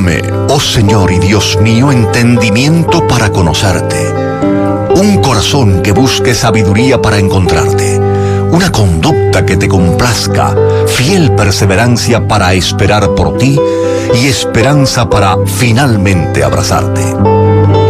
Dame, oh Señor y Dios mío, entendimiento para conocerte, un corazón que busque sabiduría para encontrarte, una conducta que te complazca, fiel perseverancia para esperar por ti y esperanza para finalmente abrazarte.